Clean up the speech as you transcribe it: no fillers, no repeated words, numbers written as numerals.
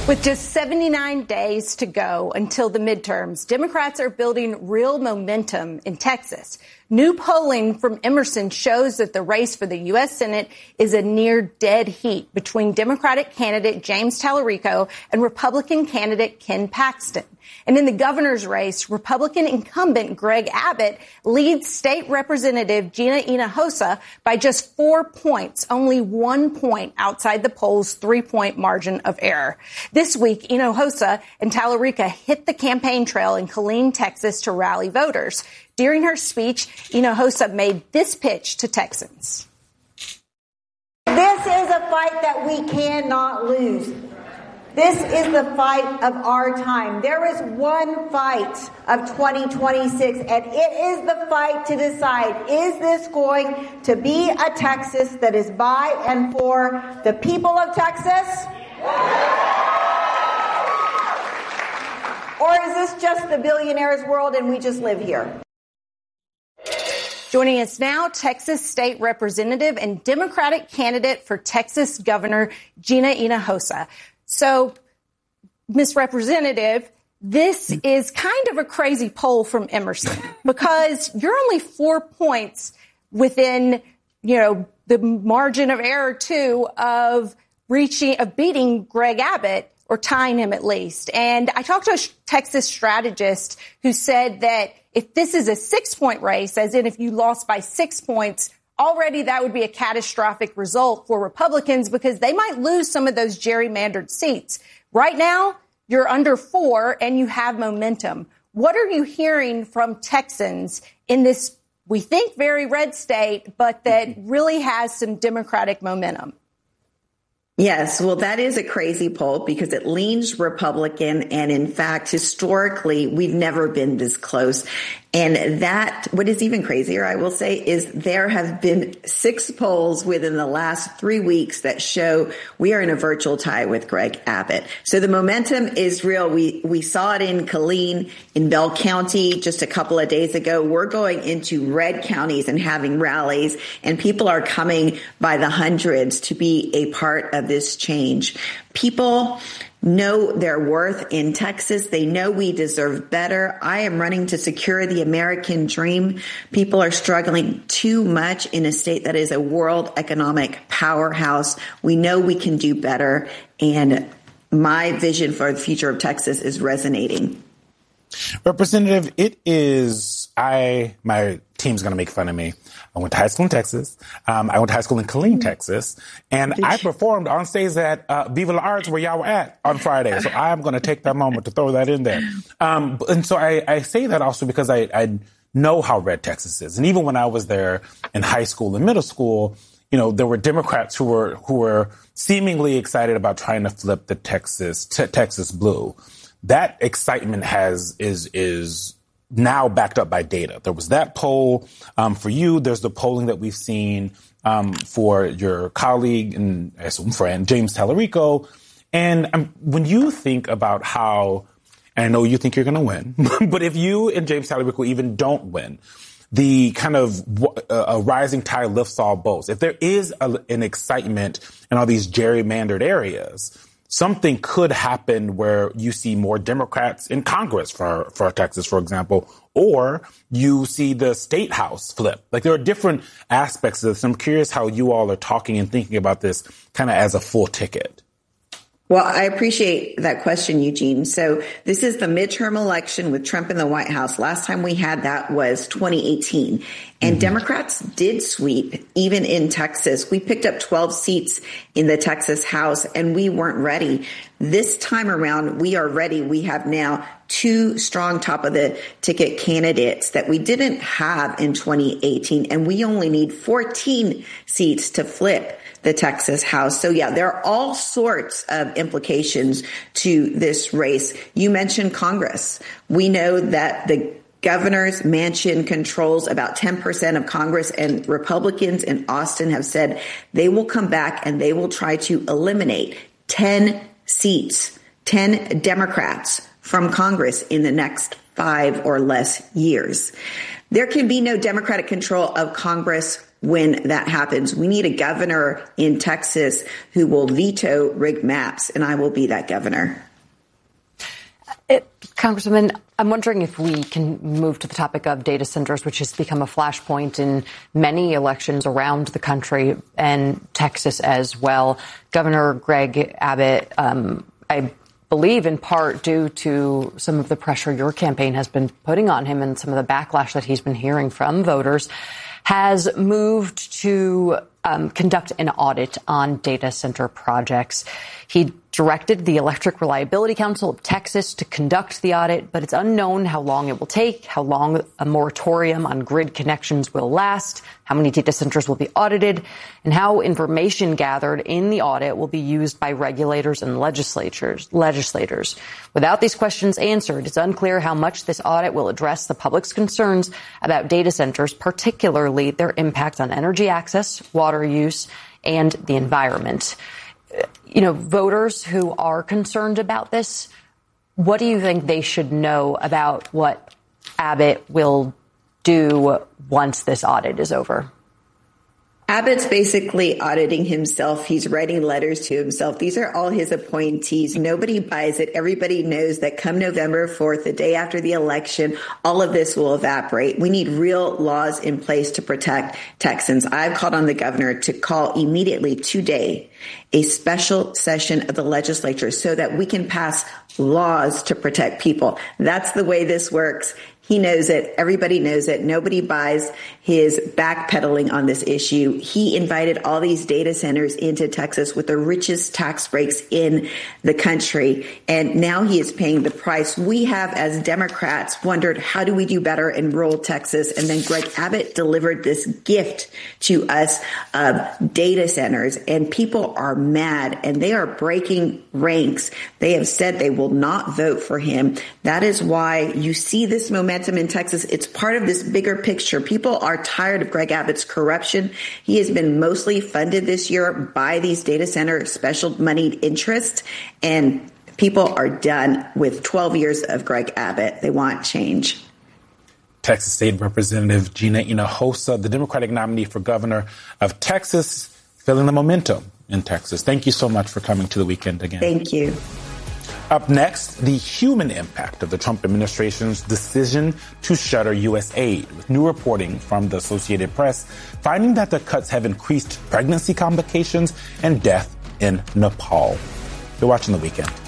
With just 79 days to go until the midterms, Democrats are building real momentum in Texas. New polling from Emerson shows that the race for the U.S. Senate is a near dead heat between Democratic candidate James Talarico and Republican candidate Ken Paxton. And in the governor's race, Republican incumbent Greg Abbott leads State Representative Gina Hinojosa by just 4 points, only 1 point outside the poll's 3-point margin of error. This week, Hinojosa and Talarico hit the campaign trail in Killeen, Texas, to rally voters. During her speech, Hinojosa made this pitch to Texans. This is a fight that we cannot lose. This is the fight of our time. There is one fight of 2026, and it is the fight to decide, is this going to be a Texas that is by and for the people of Texas? Or is this just the billionaires' world and we just live here? Joining us now, Texas State Representative and Democratic candidate for Texas Governor Gina Hinojosa. So, Ms. Representative, this is kind of a crazy poll from Emerson because you're only 4 points within, the margin of error, too, of beating Greg Abbott or tying him at least. And I talked to a Texas strategist who said that if this is a 6-point race, as in if you lost by 6 points, already that would be a catastrophic result for Republicans because they might lose some of those gerrymandered seats. Right now, you're under 4 and you have momentum. What are you hearing from Texans in this, we think, very red state, but that really has some Democratic momentum? Yes, well, that is a crazy poll because it leans Republican. And in fact, historically, we've never been this close. And that, what is even crazier, I will say, is there have been 6 polls within the last 3 weeks that show we are in a virtual tie with Greg Abbott. So the momentum is real. We saw it in Killeen, in Bell County just a couple of days ago. We're going into red counties and having rallies, and people are coming by the hundreds to be a part of this change. People know their worth in Texas. They know we deserve better. I am running to secure the American dream. People are struggling too much in a state that is a world economic powerhouse. We know we can do better. And my vision for the future of Texas is resonating. Representative, my team's going to make fun of me. I went to high school in Texas. I went to high school in Killeen, Texas. And I performed on stage at Viva la Arts where y'all were at on Friday. So I'm going to take that moment to throw that in there. And so I say that also because I know how red Texas is. And even when I was there in high school and middle school, there were Democrats who were seemingly excited about trying to flip the Texas blue. That excitement is now backed up by data. There was that poll for you. There's the polling that we've seen for your colleague and I assume friend, James Talarico. And when you think about how, and I know you think you're going to win, but if you and James Talarico even don't win, the kind of a rising tide lifts all boats. If there is an excitement in all these gerrymandered areas, something could happen where you see more Democrats in Congress for Texas, for example, or you see the state house flip. Like there are different aspects of this. I'm curious how you all are talking and thinking about this kind of as a full ticket. Well, I appreciate that question, Eugene. So this is the midterm election with Trump in the White House. Last time we had that was 2018. And Democrats did sweep, even in Texas. We picked up 12 seats in the Texas House, and we weren't ready. This time around, we are ready. We have now 2 strong top-of-the-ticket candidates that we didn't have in 2018, and we only need 14 seats to flip the Texas House. So, yeah, there are all sorts of implications to this race. You mentioned Congress. We know that the governor's mansion controls about 10% of Congress, and Republicans in Austin have said they will come back and they will try to eliminate 10 seats, 10 Democrats from Congress in the next 5 or less years. There can be no Democratic control of Congress when that happens. We need a governor in Texas who will veto rigged maps, and I will be that governor. Congresswoman, I'm wondering if we can move to the topic of data centers, which has become a flashpoint in many elections around the country and Texas as well. Governor Greg Abbott, I believe in part due to some of the pressure your campaign has been putting on him and some of the backlash that he's been hearing from voters, has moved to conduct an audit on data center projects. He directed the Electric Reliability Council of Texas to conduct the audit, but it's unknown how long it will take, how long a moratorium on grid connections will last, how many data centers will be audited, and how information gathered in the audit will be used by regulators and legislators. Without these questions answered, it's unclear how much this audit will address the public's concerns about data centers, particularly their impact on energy access, water use, and the environment. You know, voters who are concerned about this, what do you think they should know about what Abbott will do once this audit is over? Abbott's basically auditing himself. He's writing letters to himself. These are all his appointees. Nobody buys it. Everybody knows that come November 4th, the day after the election, all of this will evaporate. We need real laws in place to protect Texans. I've called on the governor to call immediately today a special session of the legislature so that we can pass laws to protect people. That's the way this works. He knows it. Everybody knows it. Nobody buys his backpedaling on this issue. He invited all these data centers into Texas with the richest tax breaks in the country. And now he is paying the price. We have, as Democrats, wondered, how do we do better in rural Texas? And then Greg Abbott delivered this gift to us of data centers. And people are mad and they are breaking ranks. They have said they will not vote for him. That is why you see this momentum in Texas. It's part of this bigger picture. People are tired of Greg Abbott's corruption. He has been mostly funded this year by these data center special moneyed interests, and people are done with 12 years of Greg Abbott. They want change. Texas State Representative Gina Hinojosa, the Democratic nominee for governor of Texas, feeling the momentum in Texas. Thank you so much for coming to the weekend again. Thank you. Up next, the human impact of the Trump administration's decision to shutter U.S. aid, with new reporting from the Associated Press finding that the cuts have increased pregnancy complications and death in Nepal. You're watching The Weekend.